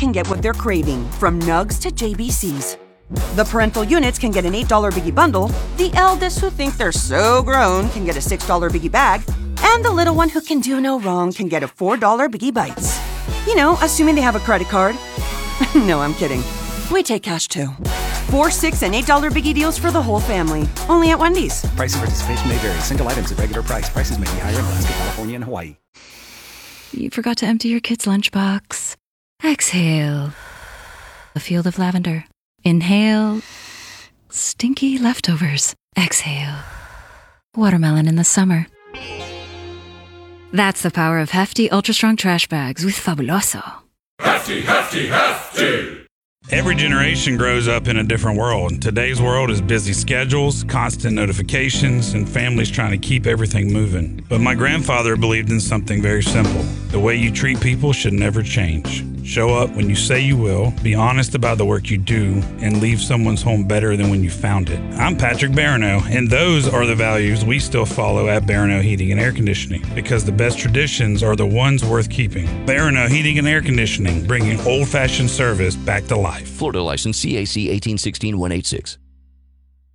can get what they're craving, from Nugs to JBCs. The parental units can get an $8 Biggie bundle, the eldest who think they're so grown can get a $6 Biggie bag, and the little one who can do no wrong can get a $4 Biggie Bites. You know, assuming they have a credit card. No, I'm kidding. We take cash too. $4, $6, and $8 Biggie deals for the whole family. Only at Wendy's. Price and participation may vary. Single items at regular price. Prices may be higher in Alaska, California, and Hawaii. You forgot to empty your kid's lunchbox. Exhale. A field of lavender. Inhale. Stinky leftovers. Exhale. Watermelon in the summer. That's the power of hefty, ultra-strong trash bags with Fabuloso. Hefty, hefty, hefty! Every generation grows up in a different world. Today's world is busy schedules, constant notifications, and families trying to keep everything moving. But my grandfather believed in something very simple. The way you treat people should never change. Show up when you say you will, be honest about the work you do, and leave someone's home better than when you found it. I'm Patrick Barano, and those are the values we still follow at Barano Heating and Air Conditioning, because the best traditions are the ones worth keeping. Barano Heating and Air Conditioning, bringing old-fashioned service back to life. Florida license CAC 1816-186.